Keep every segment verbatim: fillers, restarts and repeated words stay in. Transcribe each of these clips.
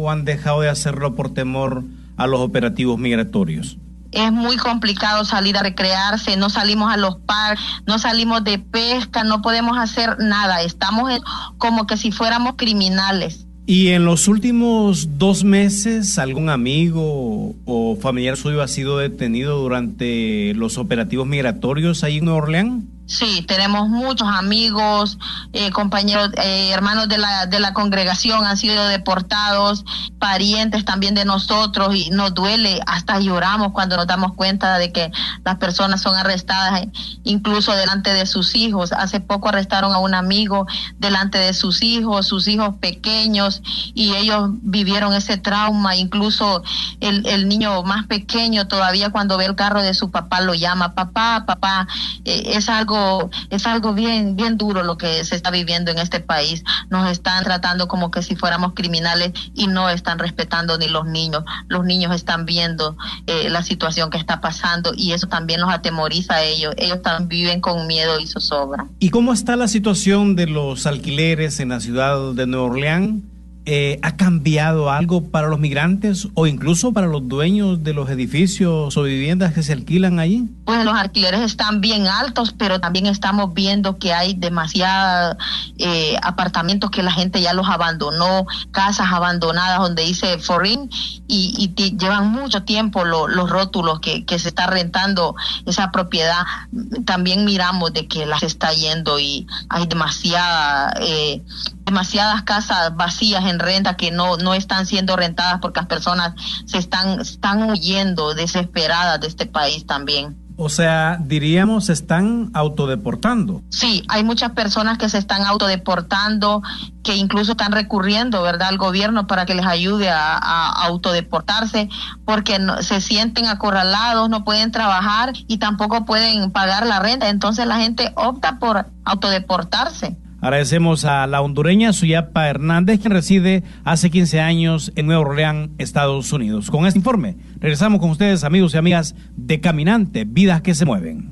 o han dejado de hacerlo por temor a los operativos migratorios? Es muy complicado salir a recrearse, no salimos a los parques, no salimos de pesca, no podemos hacer nada, estamos en, como que si fuéramos criminales. ¿Y en los últimos dos meses algún amigo o familiar suyo ha sido detenido durante los operativos migratorios ahí en Nueva Orleans? Sí, tenemos muchos amigos, eh, compañeros, eh, hermanos de la de la congregación han sido deportados, parientes también de nosotros, y nos duele, hasta lloramos cuando nos damos cuenta de que las personas son arrestadas, incluso delante de sus hijos. Hace poco arrestaron a un amigo delante de sus hijos, sus hijos pequeños, y ellos vivieron ese trauma. Incluso el, el niño más pequeño todavía cuando ve el carro de su papá lo llama, papá, papá, eh, es algo es algo bien bien duro lo que se está viviendo en este país. Nos están tratando como que si fuéramos criminales y no están respetando ni los niños. Los niños están viendo eh, la situación que está pasando, y eso también los atemoriza a ellos. Ellos también viven con miedo y zozobra. ¿Y cómo está la situación de los alquileres en la ciudad de Nueva Orleans? Eh, ¿Ha cambiado algo para los migrantes o incluso para los dueños de los edificios o viviendas que se alquilan allí? Pues los alquileres están bien altos, pero también estamos viendo que hay demasiados eh, apartamentos que la gente ya los abandonó, casas abandonadas donde dice foreign, y, y te, llevan mucho tiempo lo, los rótulos que, que se está rentando esa propiedad. También miramos de que las está yendo y hay demasiada... Eh, demasiadas casas vacías en renta que no no están siendo rentadas porque las personas se están están huyendo desesperadas de este país también. O sea, diríamos, se están autodeportando. Sí, hay muchas personas que se están autodeportando, que incluso están recurriendo, ¿verdad?, al gobierno para que les ayude a, a autodeportarse, porque no, se sienten acorralados, no pueden trabajar y tampoco pueden pagar la renta. Entonces la gente opta por autodeportarse. Agradecemos a la hondureña Suyapa Hernández, quien reside hace quince años en Nueva Orleans, Estados Unidos. Con este informe, regresamos con ustedes, amigos y amigas de Caminante, Vidas que se Mueven.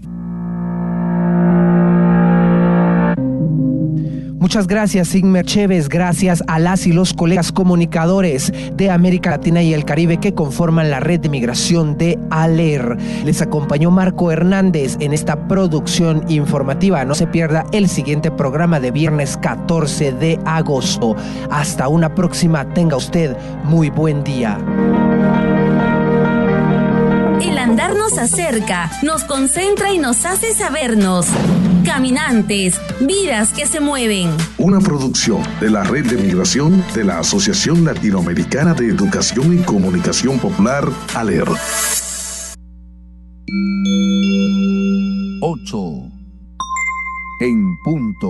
Muchas gracias, Sigmer Chévez. Gracias a las y los colegas comunicadores de América Latina y el Caribe que conforman la red de migración de ALER. Les acompañó Marco Hernández en esta producción informativa. No se pierda el siguiente programa de viernes catorce de agosto. Hasta una próxima. Tenga usted muy buen día. El andar nos acerca, nos concentra y nos hace sabernos. Caminantes, vidas que se mueven. Una producción de la Red de Migración de la Asociación Latinoamericana de Educación y Comunicación Popular, ALER. Ocho. En punto.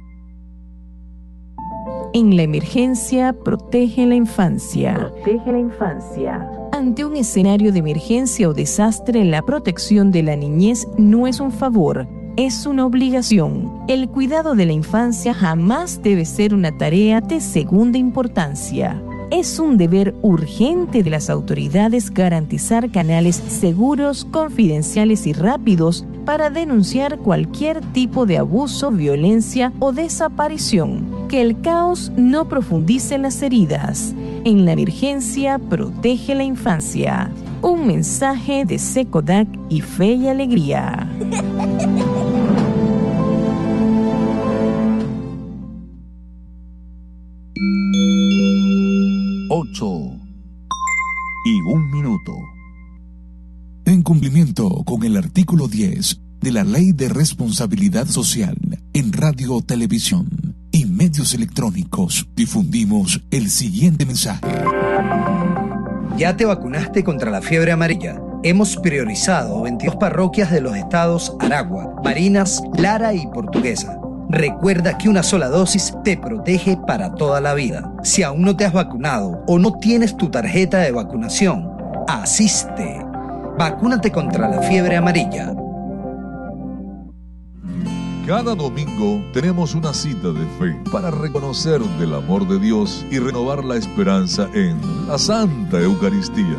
En la emergencia, protege la infancia. Protege la infancia. Ante un escenario de emergencia o desastre, la protección de la niñez no es un favor, es una obligación. El cuidado de la infancia jamás debe ser una tarea de segunda importancia. Es un deber urgente de las autoridades garantizar canales seguros, confidenciales y rápidos para denunciar cualquier tipo de abuso, violencia o desaparición. Que el caos no profundice en las heridas. En la emergencia, protege la infancia. Un mensaje de SECODAC y Fe y Alegría. Ocho y un minuto. En cumplimiento con el artículo diez de la Ley de Responsabilidad Social en Radio, Televisión y Medios Electrónicos, difundimos el siguiente mensaje. ¿Ya te vacunaste contra la fiebre amarilla? Hemos priorizado veintidós parroquias de los estados Aragua, Barinas, Lara y Portuguesa. Recuerda que una sola dosis te protege para toda la vida. Si aún no te has vacunado o no tienes tu tarjeta de vacunación, asiste. Vacúnate contra la fiebre amarilla. Cada domingo tenemos una cita de fe para reconocer del amor de Dios y renovar la esperanza en la Santa Eucaristía.